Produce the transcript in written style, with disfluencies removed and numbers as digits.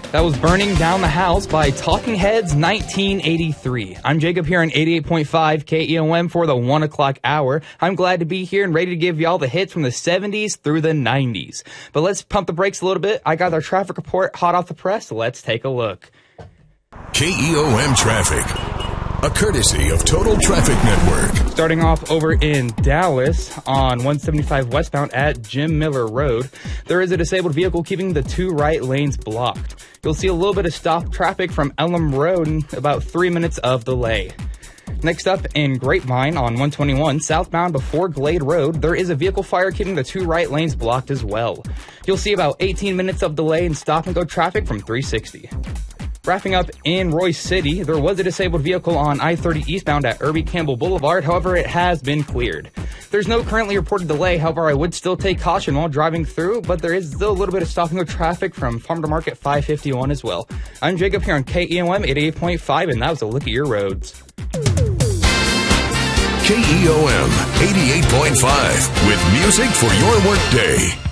That was Burning Down the House by Talking Heads 1983. I'm Jacob here on 88.5 KEOM for the 1 o'clock hour. I'm glad to be here and ready to give y'all the hits from the 70s through the 90s. But let's pump the brakes a little bit. I got our traffic report hot off the press. Let's take a look. KEOM Traffic, a courtesy of Total Traffic Network. Starting off over in Dallas on 175 westbound at Jim Miller Road, there is a disabled vehicle keeping the two right lanes blocked. You'll see a little bit of stop traffic from Elm Road and about 3 minutes of delay. Next up in Grapevine on 121 southbound before Glade Road, there is a vehicle fire keeping the two right lanes blocked as well. You'll see about 18 minutes of delay in stop and go traffic from 360. Wrapping up in Royce City, there was a disabled vehicle on I-30 eastbound at Irby Campbell Boulevard. However, it has been cleared. There's no currently reported delay. However, I would still take caution while driving through, but there is still a little bit of stopping of traffic from Farm to Market 551 as well. I'm Jacob here on KEOM 88.5, and that was a look at your roads. KEOM 88.5 with music for your workday.